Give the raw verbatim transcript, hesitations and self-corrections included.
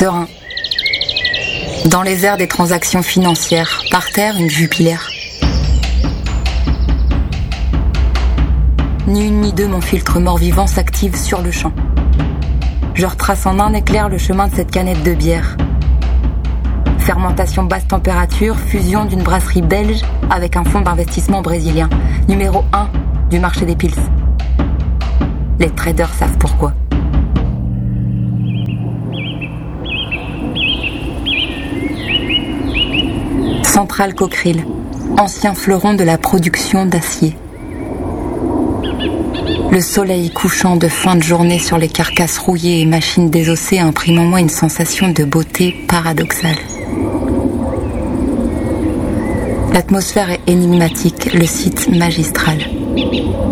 serein. Dans les airs des transactions financières, par terre, une jupilaire. Ni une ni deux, mon filtre mort-vivant s'active sur le champ. Je retrace en un éclair le chemin de cette canette de bière. Fermentation basse température, fusion d'une brasserie belge avec un fonds d'investissement brésilien. Numéro un du marché des pils. Les traders savent pourquoi. Centrale Cockerill, ancien fleuron de la production d'acier. Le soleil couchant de fin de journée sur les carcasses rouillées et machines désossées imprime en moi une sensation de beauté paradoxale. L'atmosphère est énigmatique, le site magistral.